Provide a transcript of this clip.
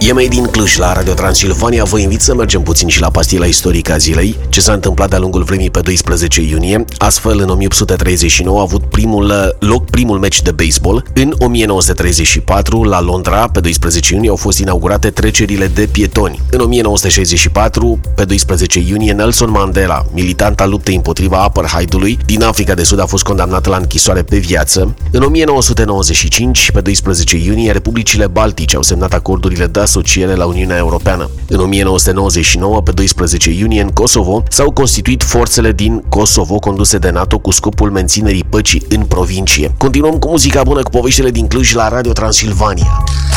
E Made din Cluj la Radio Transilvania. Vă invit să mergem puțin și la pastila istorică a zilei, ce s-a întâmplat de-a lungul vremii pe 12 iunie. Astfel, în 1839 a avut primul meci de baseball. În 1934, la Londra, pe 12 iunie, au fost inaugurate trecerile de pietoni. În 1964, pe 12 iunie, Nelson Mandela, militant al luptei împotriva apartheidului din Africa de Sud, a fost condamnat la închisoare pe viață. În 1995, pe 12 iunie, Republicile Baltice au semnat acordurile de asociere la Uniunea Europeană. În 1999, pe 12 iunie, în Kosovo, s-au constituit forțele din Kosovo conduse de NATO cu scopul menținerii păcii în provincie. Continuăm cu muzica bună, cu poveștile din Cluj la Radio Transilvania.